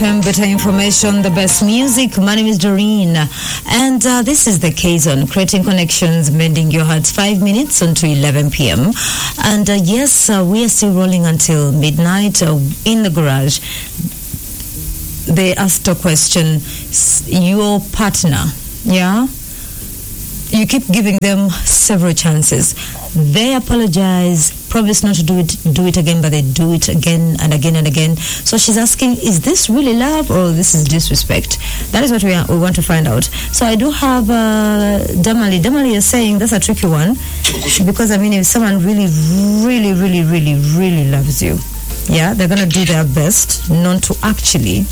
Better information, the best music. My name is Doreen, and this is the K-Zone, creating connections, mending your hearts. 5 minutes until 11 p.m. And yes, we are still rolling until midnight in the garage. They asked a question, your partner, yeah? You keep giving them several chances. They apologize, promise not to do it again, but they do it again and again and again. So she's asking, is this really love or this is disrespect? That is what we want to find out. So I do have Damali. Damali is saying that's a tricky one because, I mean, if someone really, really, really, really, really loves you, yeah, they're going to do their best not to actually...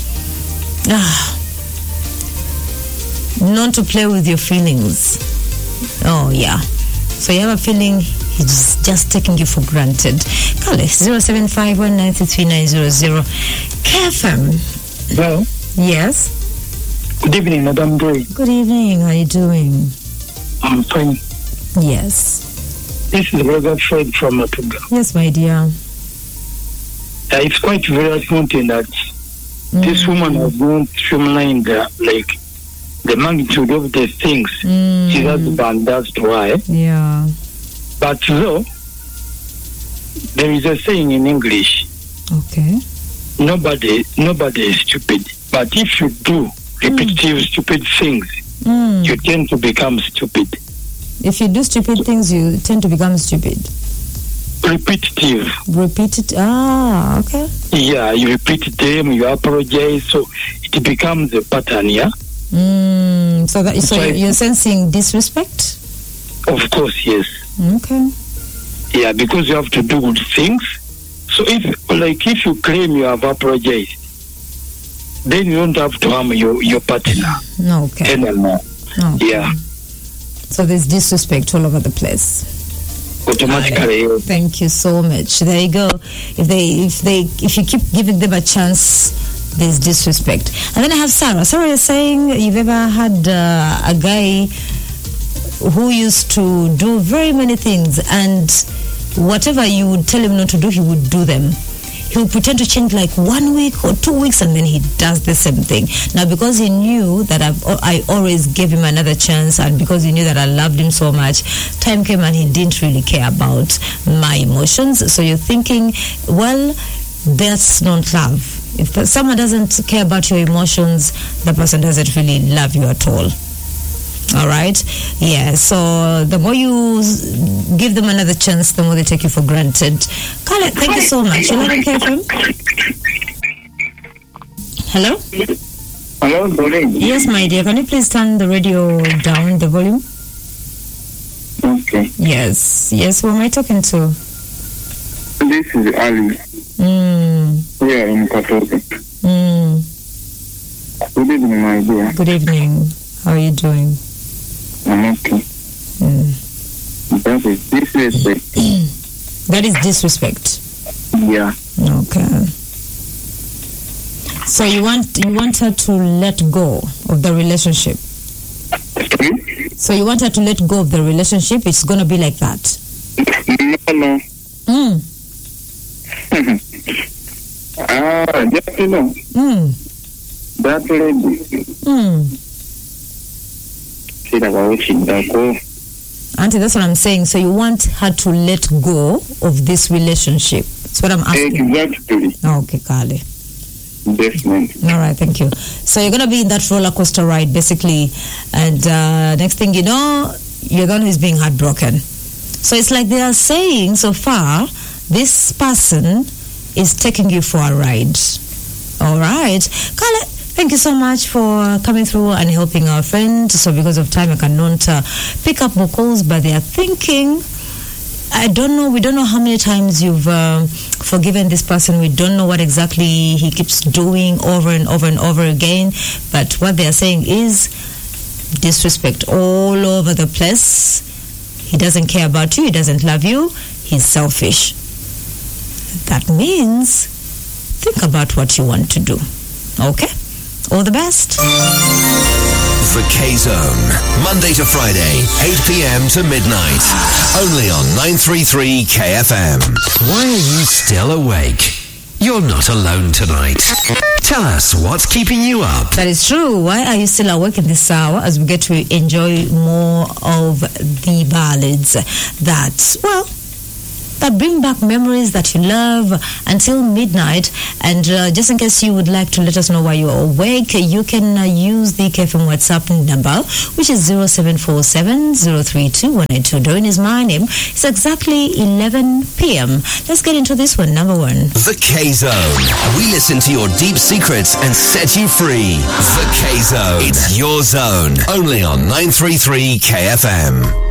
not to play with your feelings. Oh, yeah. So you have a feeling he's just taking you for granted. Call it 0751933900. KFM. Hello. Yes. Good evening, Madam Gray. Good evening. How are you doing? I'm fine. Yes. This is Brother Fred from Matuga. Yes, my dear. It's quite very disappointing that this woman has not streamlined like the magnitude of the things she does to her. Yeah. But though, there is a saying in English. Okay. Nobody is stupid. But if you do repetitive stupid things, you tend to become stupid. If you do stupid things, you tend to become stupid. Repetitive. Okay. Yeah, you repeat them, you apologize, so it becomes a pattern, yeah? So you're sensing disrespect? Of course, yes. Okay. Yeah, because you have to do good things. So if you claim you have apologized, then you don't have to harm your partner. Okay. Anymore. Okay. Yeah. So there's disrespect all over the place. Automatically. Thank you so much. There you go. If you keep giving them a chance, there's disrespect. And then I have Sarah. Sarah is saying you've ever had a guy who used to do very many things, and whatever you would tell him not to do, he would do them. He would pretend to change like 1 week or 2 weeks, and then he does the same thing. Now, because he knew that I always gave him another chance, and because he knew that I loved him so much, time came and he didn't really care about my emotions. So you're thinking, well, that's not love. If someone doesn't care about your emotions, the person doesn't really love you at all. All right? Yeah, so the more you give them another chance, the more they take you for granted. Khaled, thank you so much. You're loving KFM? Hello? Hello, Doreen. Yes, my dear. Can you please turn the radio down, the volume? Okay. Yes. Yes, who am I talking to? This is Ali. We are in Katoke. Good evening, my dear. Good evening. How are you doing? I'm okay. That is disrespect. That is disrespect. Yeah. Okay. So you want her to let go of the relationship? So you want her to let go of the relationship? It's going to be like that? No. Just you know. That lady. Auntie, that's what I'm saying. So you want her to let go of this relationship? That's what I'm asking. Exactly. Okay, Kale. Definitely. All right, thank you. So you're going to be in that roller coaster ride, basically. And next thing you know, you're the one who's being heartbroken. So it's like they are saying so far, this person is taking you for a ride. All right. Kale, thank you so much for coming through and helping our friend. So because of time, I cannot pick up more calls, but they are thinking, we don't know how many times you've forgiven this person. We don't know what exactly he keeps doing over and over and over again. But what they are saying is disrespect all over the place. He doesn't care about you. He doesn't love you. He's selfish. That means think about what you want to do. Okay? All the best. The K-Zone, Monday to Friday, 8 p.m. to midnight. Only on 933 KFM. Why are you still awake? You're not alone tonight. Tell us what's keeping you up. That is true. Why are you still awake in this hour as we get to enjoy more of the ballads that bring back memories that you love until midnight? And just in case you would like to let us know why you're awake, you can use the KFM WhatsApp number, which is 0747-032-182. Doreen is my name. It's exactly 11 p.m. Let's get into this one. Number one. The K-Zone. We listen to your deep secrets and set you free. The K-Zone. It's your zone. Only on 933 KFM.